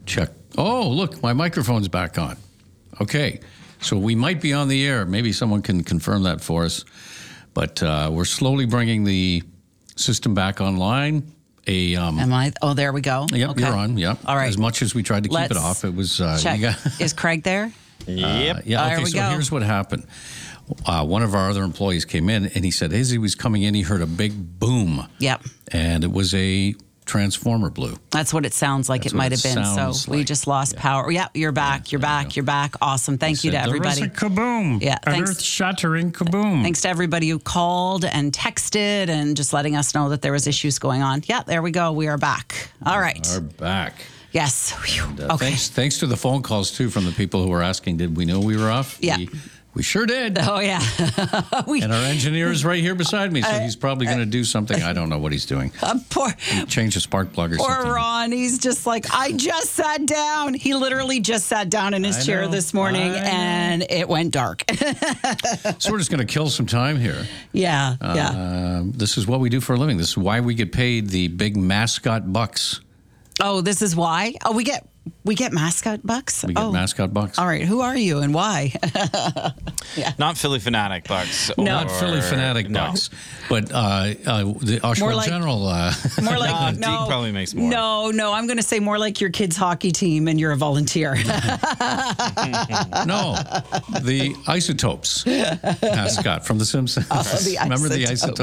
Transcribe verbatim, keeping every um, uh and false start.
Check. Oh, look, my microphone's back on. Okay. So we might be on the air. Maybe someone can confirm that for us. But uh, we're slowly bringing the system back online. A um, Am I? Oh, there we go. Yep, okay. you're on. Yep. All right. As much as we tried to keep Let's it off, it was. Uh, check. You got, Is Craig there? Yep. Uh, yeah. There Okay. we So go. here's what happened. Uh, one of our other employees came in and he said, as he was coming in, he heard a big boom. Yep. And it was a transformer blew. That's what it sounds like. That's it what might it have been. So sounds we like. just lost Yeah. power. Yeah, you're back. Yeah, you're there you back. go. You're back. Awesome. Thank He you to said, everybody. There was a kaboom. Yeah, An thanks. earth-shattering kaboom. Thanks to everybody who called and texted and just letting us know that there was issues going on. Yeah, there we go. We are back. All right. Are back. Yes. Whew. And, uh, Okay. Thanks, thanks to the phone calls, too, from the people who were asking, did we know we were off? Yeah. We, we sure did. Oh, yeah. we, And our engineer is right here beside me, so he's probably going to do something. I don't know what he's doing. uh, poor, Change a spark plug or poor something. Ron. He's just like, I just sat down. He literally just sat down in his I chair know. this morning I know. and it went dark. So we're just going to kill some time here. yeah. Yeah. Uh, this is what we do for a living. This is why we get paid the big mascot bucks. Oh, this is why? Oh, we get we get mascot bucks? We get oh. mascot bucks. All right. Who are you and why? Not Philly Fanatic Bucks. No. Not or- Philly Fanatic no. bucks, but uh, uh, the Oshawa like- General. Uh, More like Nah, no, Deke probably makes more. No, no, I'm going to say more like your kids' hockey team, and you're a volunteer. no, the Isotopes mascot from The Simpsons. Oh, the Remember the Isotopes.